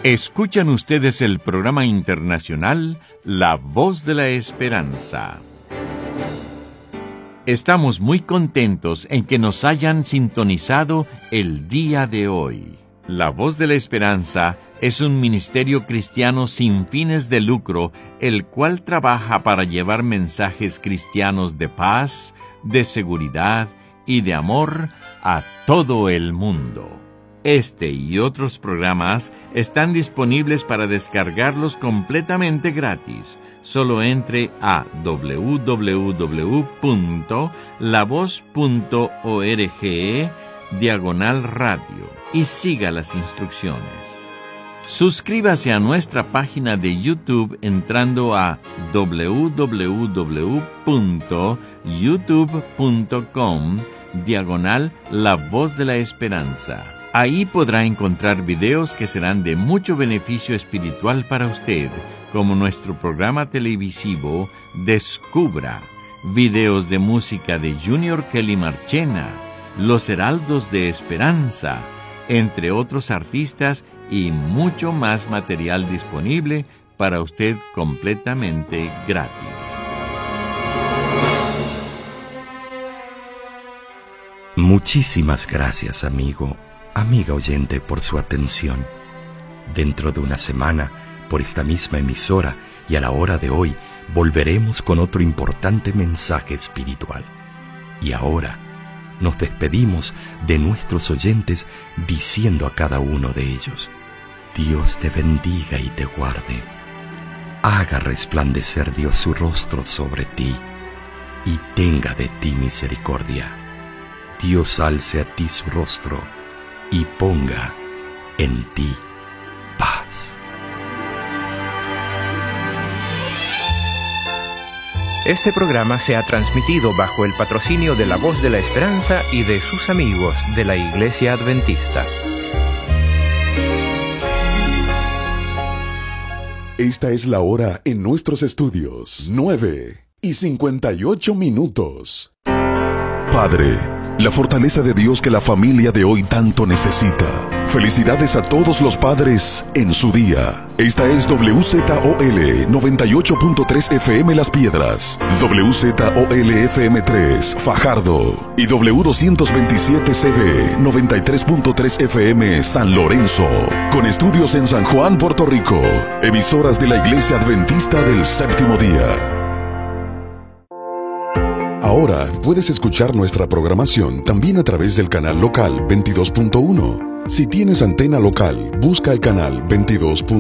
Escuchan ustedes el programa internacional La Voz de la Esperanza. Estamos muy contentos en que nos hayan sintonizado el día de hoy. La Voz de la Esperanza es un ministerio cristiano sin fines de lucro, el cual trabaja para llevar mensajes cristianos de paz, de seguridad y de amor a todo el mundo. Este y otros programas están disponibles para descargarlos completamente gratis. Solo entre a www.lavoz.org/radio y siga las instrucciones. Suscríbase a nuestra página de YouTube entrando a www.youtube.com/La Voz de la Esperanza. Ahí podrá encontrar videos que serán de mucho beneficio espiritual para usted, como nuestro programa televisivo Descubra, videos de música de Junior Kelly Marchena, Los Heraldos de Esperanza, entre otros artistas y mucho más material disponible para usted completamente gratis. Muchísimas gracias, amiga oyente, por su atención. Dentro de una semana, por esta misma emisora y a la hora de hoy, volveremos con otro importante mensaje espiritual. Y ahora nos despedimos de nuestros oyentes diciendo a cada uno de ellos: Dios te bendiga y te guarde. Haga resplandecer Dios su rostro sobre ti y tenga de ti misericordia. Dios alce a ti su rostro y ponga en ti paz. Este programa se ha transmitido bajo el patrocinio de La Voz de la Esperanza y de sus amigos de la Iglesia Adventista. Esta es la hora en nuestros estudios, 9:58. Padre, la fortaleza de Dios que la familia de hoy tanto necesita. Felicidades a todos los padres en su día. Esta es WZOL 98.3 FM Las Piedras, WZOL FM 3 Fajardo y W227CB 93.3 FM San Lorenzo, con estudios en San Juan, Puerto Rico. Emisoras de la Iglesia Adventista del Séptimo Día. Ahora puedes escuchar nuestra programación también a través del canal local 22.1. Si tienes antena local, busca el canal 22.1.